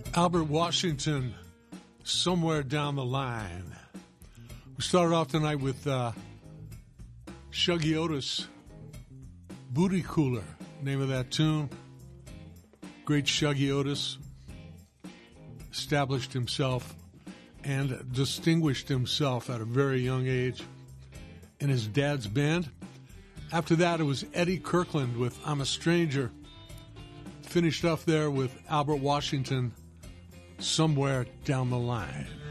Albert Washington, Somewhere Down the Line. We started off tonight with Shuggy Otis, Booty Cooler, name of that tune. Great Shuggy Otis established himself and distinguished himself at a very young age in his dad's band. After that, it was Eddie Kirkland with I'm a Stranger. Finished off there with Albert Washington, Somewhere Down the Line.